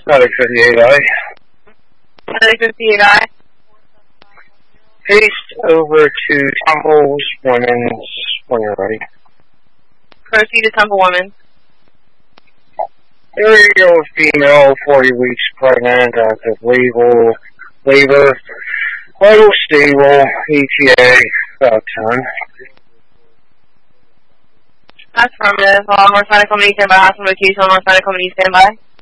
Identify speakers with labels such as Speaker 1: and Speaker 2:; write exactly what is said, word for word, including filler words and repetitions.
Speaker 1: Static fifty-eight I.
Speaker 2: Static fifty-eight I.
Speaker 1: Haste over to Temple's Women's when you're ready.
Speaker 2: Proceed to Temple Women's.
Speaker 1: There you go, female, forty weeks pregnant, active legal, labor, vital stable, E T A, about ten.
Speaker 2: Affirmative. All more Sonic Company standby. Hospital location. All more Sonic Company standby.